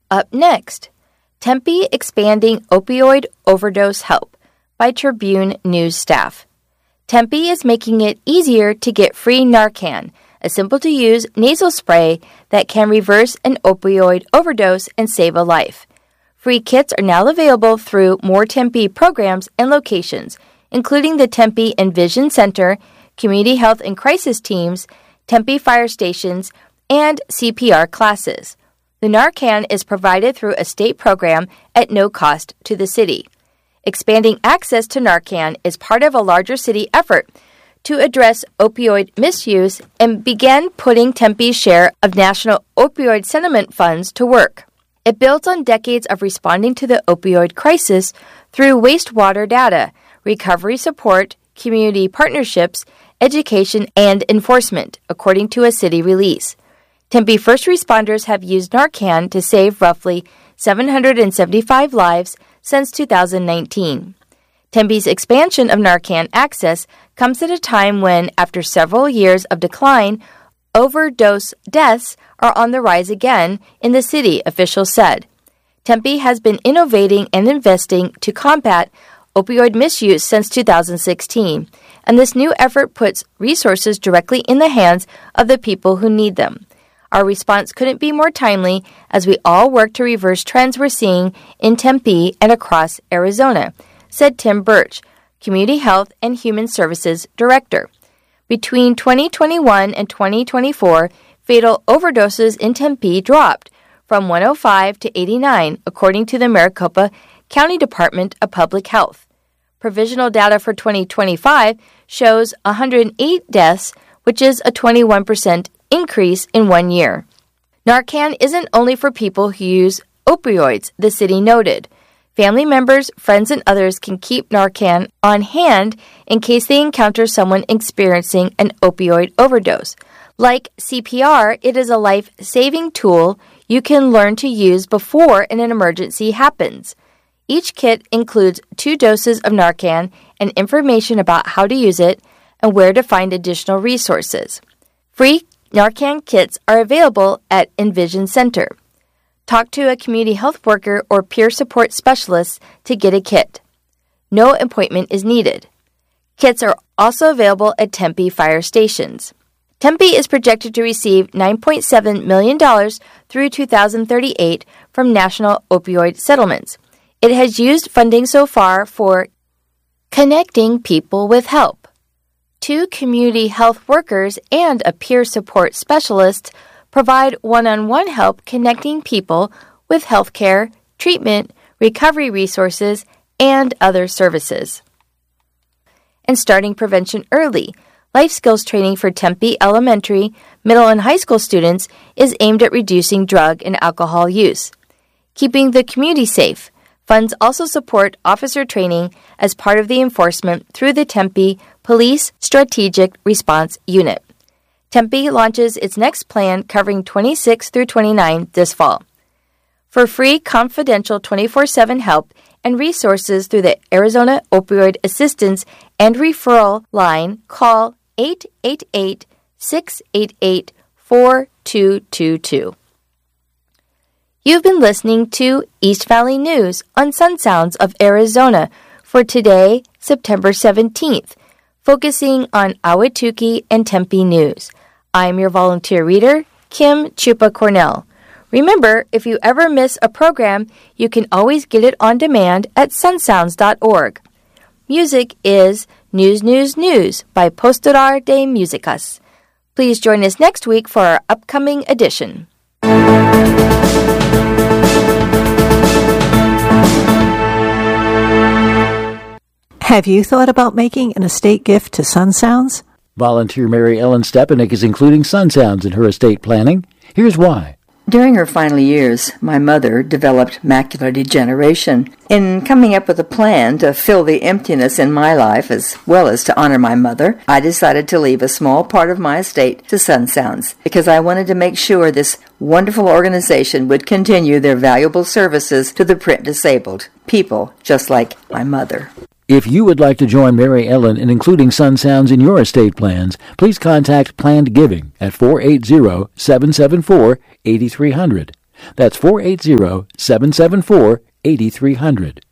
Up next, Tempe expanding opioid overdose help by Tribune News staff. Tempe is making it easier to get free Narcan, a simple-to-use nasal spray that can reverse an opioid overdose and save a life. Free kits are now available through more Tempe programs and locations, including the Tempe Envision Center, Community Health and Crisis Teams, Tempe Fire Stations, and CPR classes. The Narcan is provided through a state program at no cost to the city. Expanding access to Narcan is part of a larger city effort to address opioid misuse and begin putting Tempe's share of national opioid settlement funds to work. It builds on decades of responding to the opioid crisis through wastewater data, recovery support, community partnerships, education, and enforcement, according to a city release. Tempe first responders have used Narcan to save roughly 775 lives since 2019. Tempe's expansion of Narcan access comes at a time when, after several years of decline, overdose deaths are on the rise again in the city, officials said. Tempe has been innovating and investing to combat opioid misuse since 2016, and this new effort puts resources directly in the hands of the people who need them. Our response couldn't be more timely as we all work to reverse trends we're seeing in Tempe and across Arizona, said Tim Birch, Community Health and Human Services Director. Between 2021 and 2024, fatal overdoses in Tempe dropped from 105 to 89, according to the Maricopa County Department of Public Health. Provisional data for 2025 shows 108 deaths, which is a 21% increase in 1 year. Narcan isn't only for people who use opioids, the city noted. Family members, friends, and others can keep Narcan on hand in case they encounter someone experiencing an opioid overdose. Like CPR, it is a life-saving tool you can learn to use before an emergency happens. Each kit includes 2 doses of Narcan and information about how to use it and where to find additional resources. Free Narcan kits are available at Envision Center. Talk to a community health worker or peer support specialist to get a kit. No appointment is needed. Kits are also available at Tempe fire stations. Tempe is projected to receive $9.7 million through 2038 from national opioid settlements. It has used funding so far for connecting people with help. 2 community health workers and a peer support specialist provide one-on-one help connecting people with healthcare, treatment, recovery resources, and other services. And starting prevention early, life skills training for Tempe elementary, middle, and high school students is aimed at reducing drug and alcohol use. Keeping the community safe. Funds also support officer training as part of the enforcement through the Tempe Police Strategic Response Unit. Tempe launches its next plan covering 26 through 29 this fall. For free, confidential 24/7 help and resources through the Arizona Opioid Assistance and Referral Line, call 888-688-4222. You've been listening to East Valley News on Sun Sounds of Arizona for today, September 17th, focusing on Ahwatukee and Tempe news. I'm your volunteer reader, Kim Chupa Cornell. Remember, if you ever miss a program, you can always get it on demand at sunsounds.org. Music is News, News, News by Postular de Musicas. Please join us next week for our upcoming edition. Have you thought about making an estate gift to Sun Sounds? Volunteer Mary Ellen Stepanek is including Sun Sounds in her estate planning. Here's why. During her final years, my mother developed macular degeneration. In coming up with a plan to fill the emptiness in my life as well as to honor my mother, I decided to leave a small part of my estate to Sun Sounds because I wanted to make sure this wonderful organization would continue their valuable services to the print disabled, people just like my mother. If you would like to join Mary Ellen in including Sun Sounds in your estate plans, please contact Planned Giving at 480-774-8300. That's 480-774-8300.